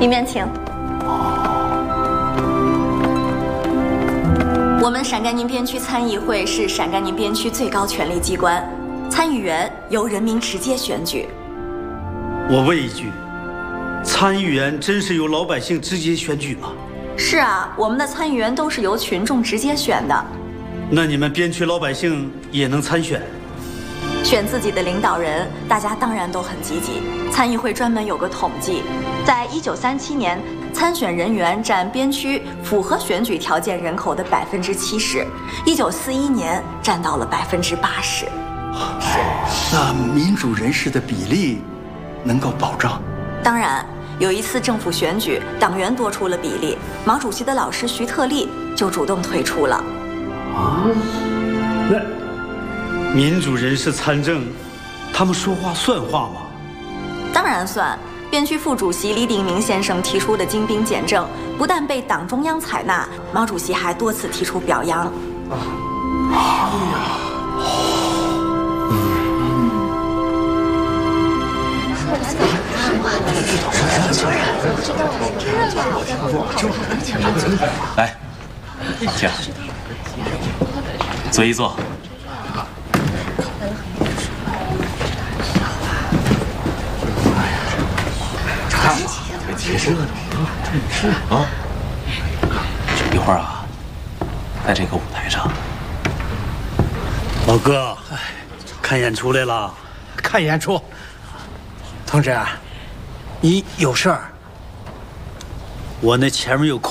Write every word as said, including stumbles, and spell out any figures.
里面请。我们陕甘宁边区参议会是陕甘宁边区最高权力机关，参议员由人民直接选举。 我问一句，参议员真是由老百姓直接选举吗？ 是啊，我们的参议员都是由群众直接选的。 那你们边区老百姓也能参选？ 选自己的领导人，大家当然都很积极。参议会专门有个统计，在一九三七年，参选人员占边区符合选举条件人口的百分之七十，一九四一年占到了百分之八十。 那民主人士的比例能够保障？ 当然，有一次政府选举，党员多出了比例，毛主席的老师徐特立就主动退出了。 啊，那民主人士参政，他们说话算话吗？ 当然算。边区副主席李鼎铭先生提出的精兵简政，不但被党中央采纳，毛主席还多次提出表扬。啊，哎呀， 来，请坐一坐。看吧，挺热闹是啊。一会儿啊，在这个舞台上， 老哥，看演出来了。 看演出，同志，你有事儿？ 我那前面有空。